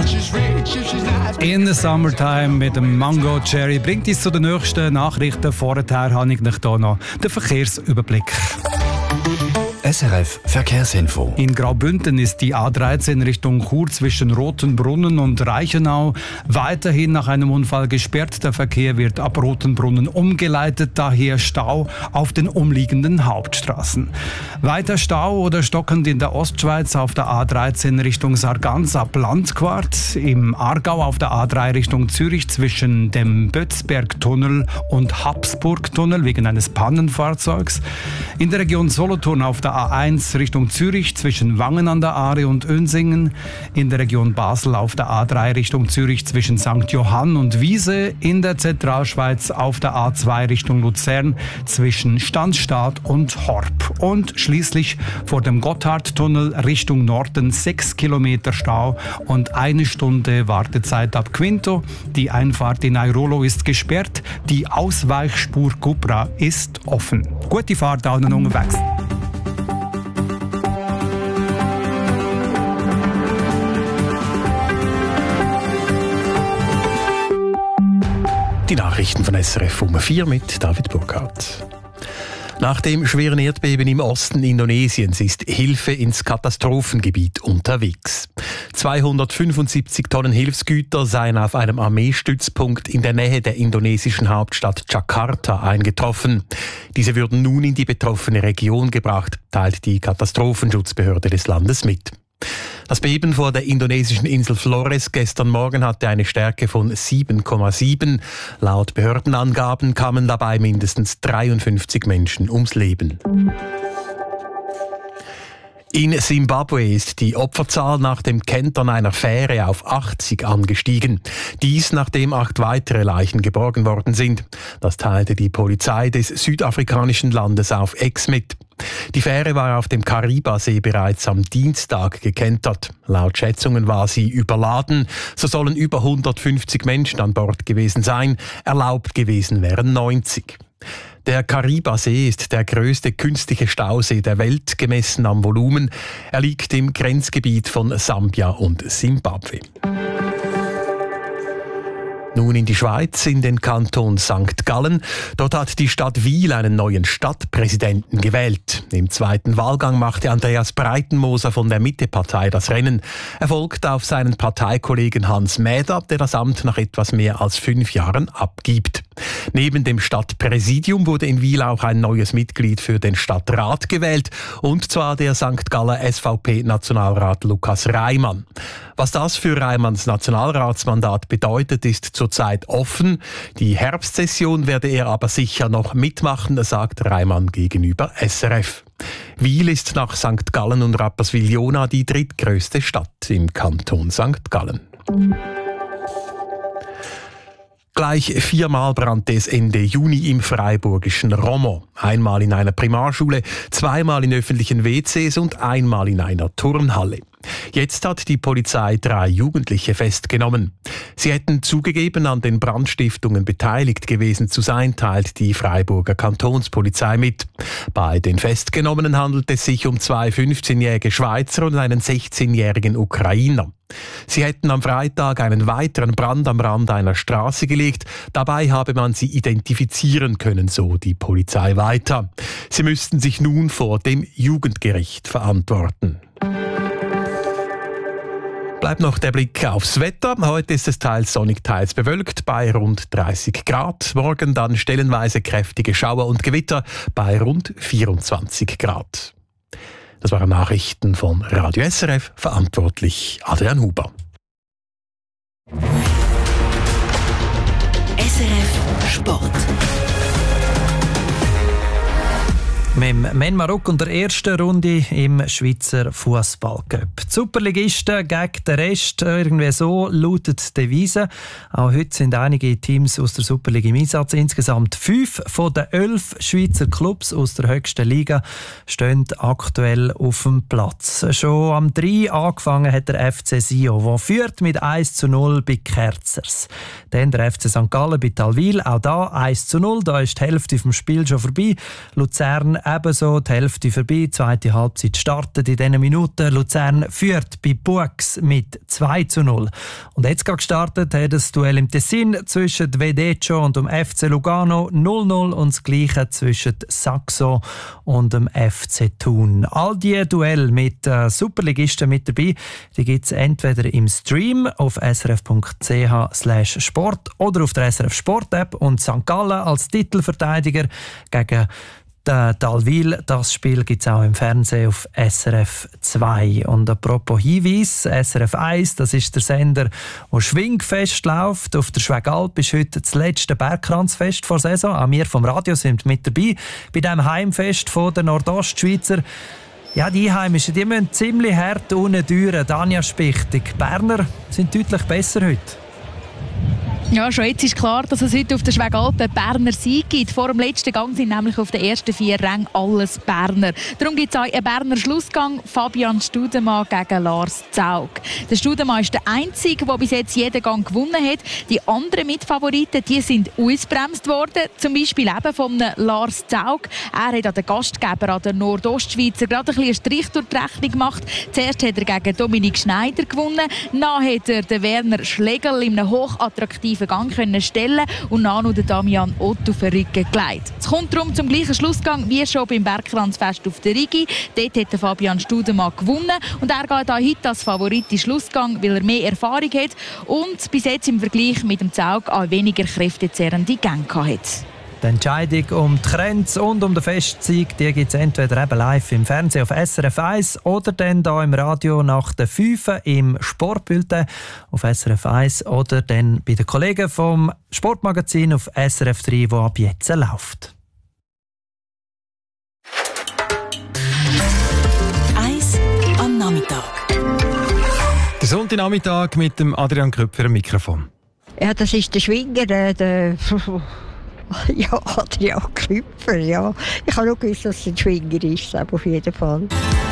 In the Summertime mit dem Mango Cherry bringt uns zu den nächsten Nachrichten. Vorher habe ich hier noch den Verkehrsüberblick. SRF Verkehrsinfo. In Graubünden ist die A13 Richtung Chur zwischen Rotenbrunnen und Reichenau weiterhin nach einem Unfall gesperrt. Der Verkehr wird ab Rotenbrunnen umgeleitet, daher Stau auf den umliegenden Hauptstraßen. Weiter Stau oder stockend in der Ostschweiz auf der A13 Richtung Sargans ab Landquart. Im Aargau auf der A3 Richtung Zürich zwischen dem Bötzbergtunnel und Habsburgtunnel wegen eines Pannenfahrzeugs. In der Region Solothurn auf der A1 Richtung Zürich zwischen Wangen an der Aare und Önsingen, in der Region Basel auf der A3 Richtung Zürich zwischen St. Johann und Wiese, in der Zentralschweiz auf der A2 Richtung Luzern zwischen Stanzstadt und Horb und schließlich vor dem Gotthardtunnel Richtung Norden 6 Kilometer Stau und 1 Stunde Wartezeit ab Quinto. Die Einfahrt in Airolo ist gesperrt, die Ausweichspur Cupra ist offen. Gute Fahrt allen unterwegs. Die Nachrichten von SRF um 4 mit David Burkhardt. Nach dem schweren Erdbeben im Osten Indonesiens ist Hilfe ins Katastrophengebiet unterwegs. 275 Tonnen Hilfsgüter seien auf einem Armeestützpunkt in der Nähe der indonesischen Hauptstadt Jakarta eingetroffen. Diese würden nun in die betroffene Region gebracht, teilt die Katastrophenschutzbehörde des Landes mit. Das Beben vor der indonesischen Insel Flores gestern Morgen hatte eine Stärke von 7,7. Laut Behördenangaben kamen dabei mindestens 53 Menschen ums Leben. In Simbabwe ist die Opferzahl nach dem Kentern einer Fähre auf 80 angestiegen. Dies, nachdem 8 weitere Leichen geborgen worden sind. Das teilte die Polizei des südafrikanischen Landes auf X mit. Die Fähre war auf dem Karibasee bereits am Dienstag gekentert. Laut Schätzungen war sie überladen. So sollen über 150 Menschen an Bord gewesen sein. Erlaubt gewesen wären 90. Der Karibasee ist der größte künstliche Stausee der Welt, gemessen am Volumen. Er liegt im Grenzgebiet von Sambia und Simbabwe. Nun in die Schweiz, in den Kanton St. Gallen. Dort hat die Stadt Wil einen neuen Stadtpräsidenten gewählt. Im zweiten Wahlgang machte Andreas Breitenmoser von der Mitte-Partei das Rennen. Er folgt auf seinen Parteikollegen Hans Mäder, der das Amt nach etwas mehr als 5 Jahren abgibt. Neben dem Stadtpräsidium wurde in Wil auch ein neues Mitglied für den Stadtrat gewählt, und zwar der St. Galler SVP-Nationalrat Lukas Reimann. Was das für Reimanns Nationalratsmandat bedeutet, ist zurzeit offen. Die Herbstsession werde er aber sicher noch mitmachen, sagt Reimann gegenüber SRF. Wil ist nach St. Gallen und Rapperswil-Jona die drittgrößte Stadt im Kanton St. Gallen. Gleich 4-mal brannte es Ende Juni im freiburgischen Romont. Einmal in einer Primarschule, 2-mal in öffentlichen WCs und 1-mal in einer Turnhalle. Jetzt hat die Polizei 3 Jugendliche festgenommen. Sie hätten zugegeben, an den Brandstiftungen beteiligt gewesen zu sein, teilt die Freiburger Kantonspolizei mit. Bei den Festgenommenen handelt es sich um 2 15-jährige Schweizer und einen 16-jährigen Ukrainer. Sie hätten am Freitag einen weiteren Brand am Rand einer Straße gelegt. Dabei habe man sie identifizieren können, so die Polizei weiter. Sie müssten sich nun vor dem Jugendgericht verantworten. Bleibt noch der Blick aufs Wetter. Heute ist es teils sonnig, teils bewölkt bei rund 30 Grad. Morgen dann stellenweise kräftige Schauer und Gewitter bei rund 24 Grad. Das waren Nachrichten von Radio SRF, verantwortlich Adrian Huber. SRF Sport. Mit dem Men Marok und der ersten Runde im Schweizer Fußballcup. Die Superligisten gegen den Rest, irgendwie so lautet die Devise. Auch heute sind einige Teams aus der Superliga im Einsatz. Insgesamt 5 von den 11 Schweizer Clubs aus der höchsten Liga stehen aktuell auf dem Platz. Schon am 3 angefangen hat der FC Sion, der führt mit 1:0 bei Kerzers. Dann der FC St. Gallen bei Talwil, auch da 1:0. Da ist die Hälfte vom Spiel schon vorbei. Luzern ebenso. Die Hälfte vorbei, die zweite Halbzeit startet in diesen Minuten. Luzern führt bei Buchs mit 2:0. Und jetzt gerade gestartet hat das Duell im Tessin zwischen Vedecio und dem FC Lugano 0:0 und das Gleiche zwischen Saxo und dem FC Thun. All diese Duelle mit Superligisten mit dabei, die gibt es entweder im Stream auf srf.ch/sport oder auf der SRF Sport App. Und St. Gallen als Titelverteidiger gegen Dalwil, das Spiel gibt es auch im Fernsehen auf SRF 2. Und apropos Hinweis, SRF 1, das ist der Sender, der schwingfest läuft. Auf der Schwegalp ist heute das letzte Bergkranzfest vor der Saison. Auch wir vom Radio sind mit dabei bei diesem Heimfest von der Nordostschweizer. Ja, die Einheimischen, die müssen ziemlich hart unten durch. Danja Spichtig, die Berner sind deutlich besser heute. Ja, schon jetzt ist klar, dass es heute auf der Schwegalp einen Berner Sieg gibt. Vor dem letzten Gang sind nämlich auf den ersten 4 Rängen alles Berner. Darum gibt es auch einen Berner Schlussgang. Fabian Studemann gegen Lars Zaug. Der Studemann ist der Einzige, der bis jetzt jeden Gang gewonnen hat. Die anderen Mitfavoriten, die sind ausgebremst worden. Zum Beispiel eben von Lars Zaug. Er hat an den Gastgeber, an den Nordostschweizer, gerade ein bisschen einen Strich durch die Rechnung gemacht. Zuerst hat er gegen Dominik Schneider gewonnen. Dann hat er den Werner Schlegel in einem hochattraktiven Gang können stellen und dann noch den Damian Otto auf den Rücken gelegt. Es kommt darum zum gleichen Schlussgang wie schon beim Bergkranzfest auf der Rigi. Dort hat Fabian Studemann gewonnen und er geht auch heute als Favorit in den Schlussgang, weil er mehr Erfahrung hat und bis jetzt im Vergleich mit dem Zaug auch weniger kräftezehrende Gänge hat. Die Entscheidung um die Grenz und um den Festsieg, die gibt es entweder eben live im Fernsehen auf SRF 1 oder dann hier im Radio nach der 5 im Sportbulletin auf SRF 1 oder dann bei den Kollegen vom Sportmagazin auf SRF 3, wo ab jetzt läuft. 1 am Nachmittag. Der Sonntagnachmittag mit dem Adrian Köpfer am Mikrofon. Ja, das ist der Schwinger, der ja, Adrian Köpfer, ja. Ich habe auch gewusst, dass es ein Schwinger ist, auf jeden Fall.